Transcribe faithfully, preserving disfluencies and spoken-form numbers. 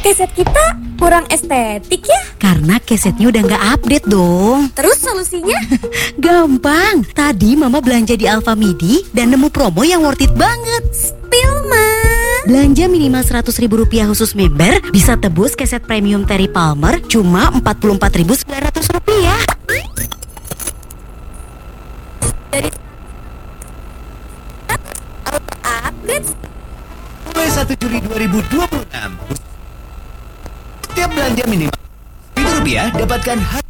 keset kita kurang estetik ya? Karena kesetnya udah nggak update dong. Terus solusinya? Gampang. Tadi Mama belanja di Alfamidi dan nemu promo yang worth it banget. Spill, Ma. Belanja minimal seratus ribu rupiah khusus member, bisa tebus keset premium Terry Palmer cuma empat puluh empat ribu sembilan ratus rupiah. Dari auto upgrade Mulai satu Juli dua ribu dua puluh enam, setiap belanja minimal seribu rupiah dapatkan